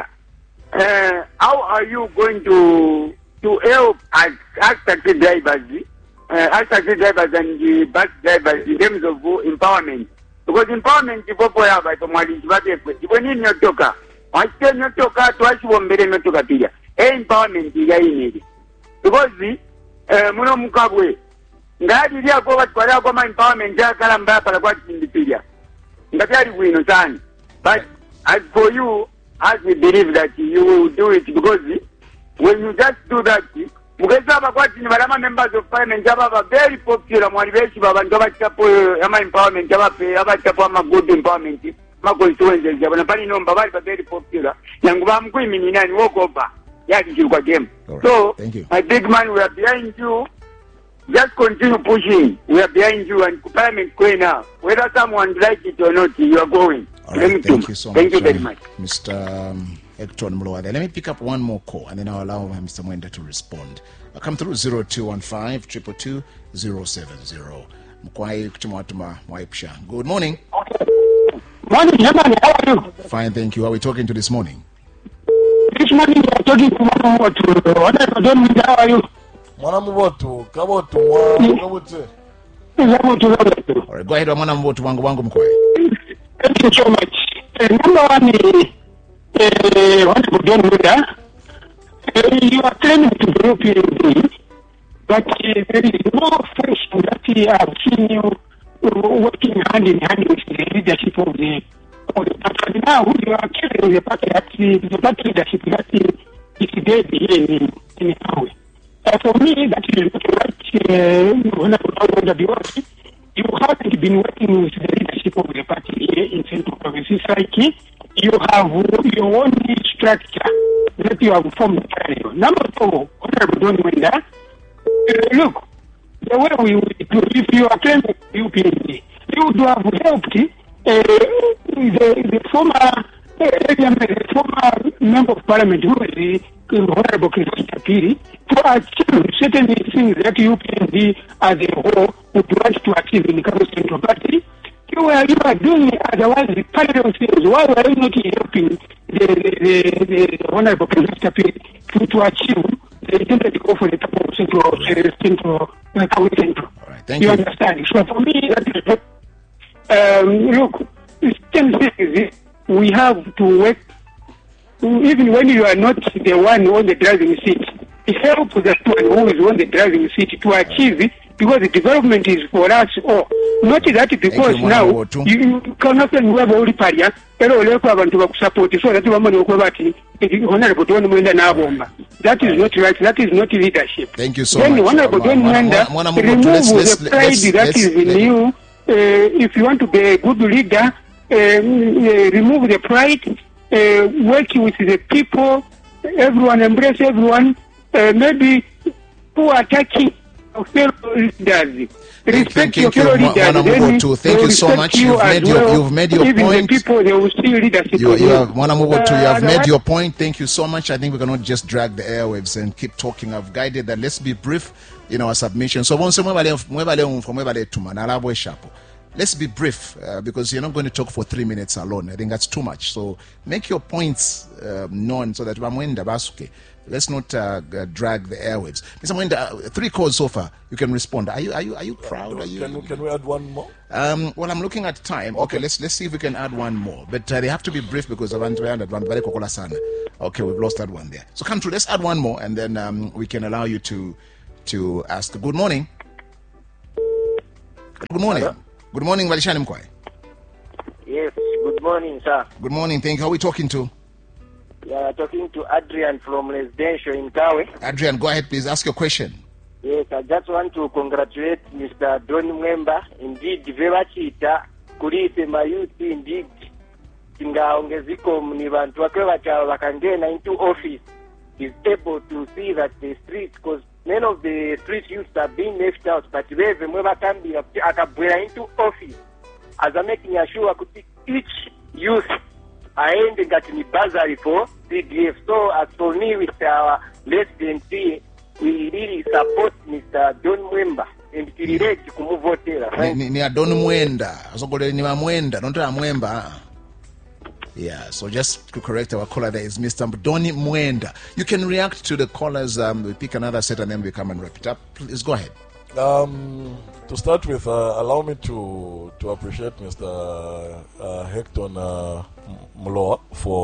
how are you going to help as taxi drivers and the bus drivers in terms of empowerment? Because empowerment is what we have by when you not talk, I still not talk twice one better not talk here. Empowerment is because the Muno Mukabwe. Ngadi dia kwa watu kwa empowerment ya kalamba pala kwa individual. Ngati wino sana. But as for you, as we believe that you will do it, because when you just do that, mugeza bakwati ni balama members of parliament jaba very popular mwalibeshi baba ndoba chapo ama empowerment jaba pe aba chapo ama good empowerment ma constituencies jaba na bali nomba bali very popular yangu ba mkwimi ni nani walk over yadi kwa game. So my big man, we are behind you. Just continue pushing. We are behind you and Parliament going now. Whether someone like it or not, you are going. All right, thank you so much. Thank you very much. Mr. Hector Mlowa. Let me pick up one more call and then I'll allow Mr. Mwenda to respond. I'll come through 0215 222 Mkwai Kuchimwatuma Mwaipsha. Good morning. Morning, Herman. How are you? Fine, thank you. How are we talking to this morning? This morning we are talking to what? How are you? Mwana Mvoto, Kaboto, All right, go ahead, Mwana Mvoto, wangu Mkwai. Thank you so much. Number one is, Honorable John Muda, you are claiming to be European, but there is no question that I have seen you working hand in hand with the leadership of the party. Now you are carrying the party leadership that is dead here in Norway. For me, that is not right. Because you haven't been working with the leadership of the party here in Central Provinces. Like you have your own structure that you have formed. Number four, Honorable Don Mwenda, look, the way we do, if you are claiming UPND, you would have helped the former member of parliament who is the Honorable Christopher Piri to achieve certain things that UPND as a whole would want to achieve in the Cabo Central Party. You are doing it, otherwise the parallel things. Why are you not helping the Honorable Christopher Piri to achieve the intended goal for the Cabo Central? All right, thank you. You understand? So for me, that is look, it's we have to work, even when you are not the one on the driving seat, it helps the one who is on the driving seat to achieve it, because the development is for us all. Not that because now you cannot have all the party, but all the people support so that Honorable Don Mwenda Nabomba. That is not right, that is not leadership. Thank you so then much. Honorable Don Mwenda, remove the pride that is in you. If you want to be a good leader, remove the pride, work with the people, everyone, embrace everyone, maybe who are attacking fellow leaders. Respect your fellow leaders. Thank you so much. You've made your even point. The people, they will still leadership. You have made your point. Thank you so much. I think we cannot just drag the airwaves and keep talking. I've guided that. Let's be brief in our submission. So let's be brief because you're not going to talk for 3 minutes alone. I think that's too much. So make your points known so that Mwenda Basuke let's not drag the airwaves. Mr. Mwenda, 3 calls so far. You can respond. Are you proud? Can we add one more? Well, I'm looking at time. Okay, let's see if we can add one more. But they have to be brief because of okay, we've lost that one there. So come through. Let's add one more, and then we can allow you to ask. Good morning. Good morning. Hello? Good morning, Valishani Mkwai. Yes, good morning, sir. Good morning, thank you. Who are we talking to? Yeah, talking to Adrian from Residential in Kawe. Adrian, go ahead, please. Ask your question. Yes, I just want to congratulate Mr. Don Mwemba. Indeed, Vevachita, Kuripe Mayuti, indeed, Tingaongeziko Mnibantu, Wakangena into office, is able to see that the streets, because many of the street youths are being left out, but Mwemba can be into office. As I'm making sure each youth are ending at the bursary for CDF. So as for me, with our residency, we really support Mr. Don Mwemba and relate to kumuvotera. Ni Don Mwenda. Asogole ni Mwenda, don't tell Mwemba. Yeah, so just to correct our caller, there is Mr. Doni Mwenda. You can react to the callers. We pick another set and then we come and wrap it up. Please go ahead. To start with, allow me to appreciate Mr. Hector Mloa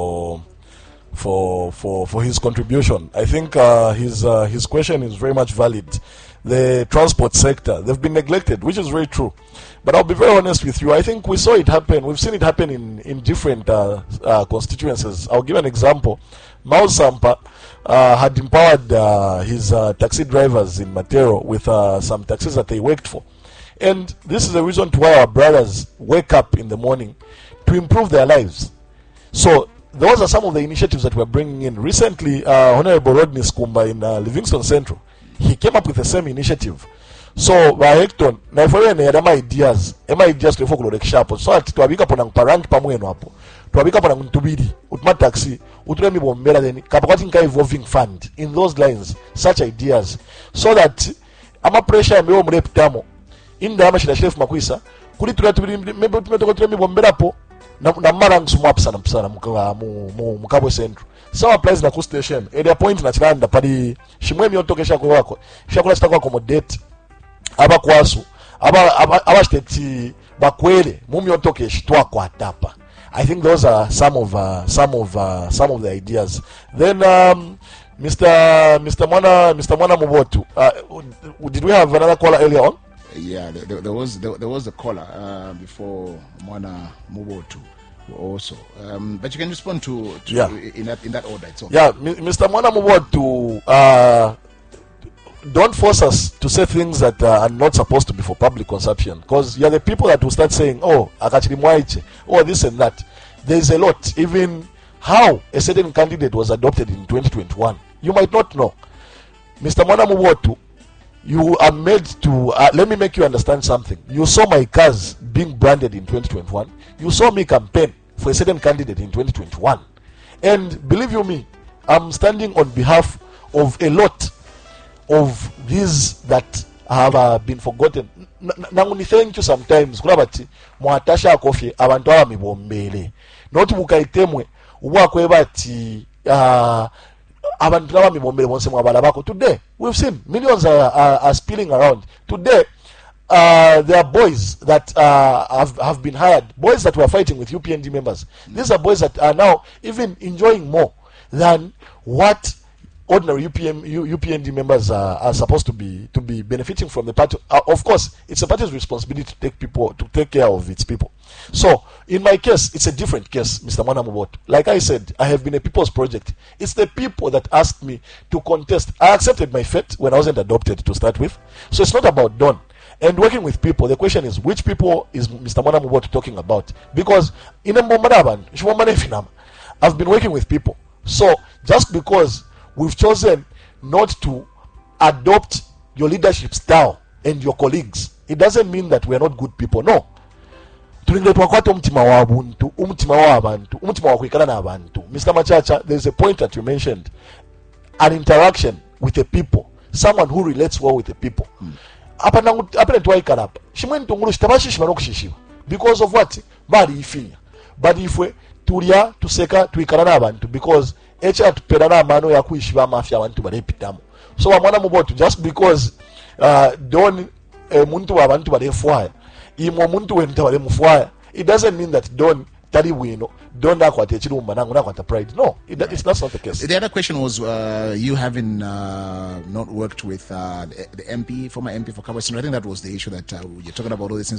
for his contribution. I think his question is very much valid. The transport sector, they've been neglected, which is very true. But I'll be very honest with you. I think we saw it happen. We've seen it happen in different constituencies. I'll give an example. Mao Sampa had empowered his taxi drivers in Matero with some taxis that they worked for. And this is the reason why our brothers wake up in the morning to improve their lives. So those are some of the initiatives that we're bringing in. Recently, Honorable Rodney Skumba in Livingston Central, he came up with the same initiative. So by Hecton, na ifo ne yadama ideas to focus on the sharp. So at tuabika pona parank pamweno hapo. Tuabika pona ntubidi, utma taxi, uturemi bombera then kapakati nka evolving fund in those lines, such ideas, so that ama pressure mbewo mrepitamo inda ama shida chef makwisa kuli tulatubiri maybe tumetoka turemi bombera hapo na marang swap sana mukabwe central. So applies na coast station. At the point na chilanda pali shimwe myotokesha kwa wako. Shakula sitakuwa accommodate abakwasu abashteti bakwele mumyotokesha twakwa tapa. I think those are some of the ideas. Then Mr. Mwana Mubotu, did we have another caller earlier on? Yeah, there was a caller before Mwana Mubotu also, but you can respond to yeah. in that order. It's okay. Yeah, Mr. Mwana Mubotu, don't force us to say things that are not supposed to be for public consumption, because you're the people that will start saying, oh, akachiri mwaiche, oh, this and that. There's a lot. Even how a certain candidate was adopted in 2021, you might not know. Mr. Mwana Mubotu, you are made to let me make you understand something. You saw my cars being branded in 2021. You saw me campaign for a certain candidate in 2021, and believe you me, I'm standing on behalf of a lot of these that have been forgotten. Nanguni thank you sometimes kulabati mwatasha kofi abantu abamibombele not bukaitemwe ubwakwebati abantu abamibombele bonse mwabala bako. Today we've seen millions are spilling around. Today there are boys that have been hired, boys that were fighting with UPND members. These are boys that are now even enjoying more than what ordinary UPND members are supposed to be benefiting from the party. Of course, it's the party's responsibility to take care of its people. So, in my case, it's a different case, Mr. Mwana Mubotu. Like I said, I have been a people's project. It's the people that asked me to contest. I accepted my fate when I wasn't adopted to start with. So it's not about Don. And working with people, the question is, which people is Mr. Mwana Mubotu talking about? Because in I've been working with people. So, just because we've chosen not to adopt your leadership style and your colleagues, it doesn't mean that we are not good people. No. Mr. Machacha, there's a point that you mentioned, an interaction with the people, someone who relates well with the people. Because of what? But if we tulia tuseka tuikana abantu, because echatupera n'amaano yakuishiba mafia abantu barepitamu so wamwana mubotu just because Don muntu abantu barefwaya imwe omuntu wenta baremufwaya it doesn't mean that Don tali bwino Don nakwata ekirumba nangu nakwata pride. No, that's not the case. The other question was you having not worked with the MP, former MP for Kabwe. I think that was the issue that you're talking about all these things.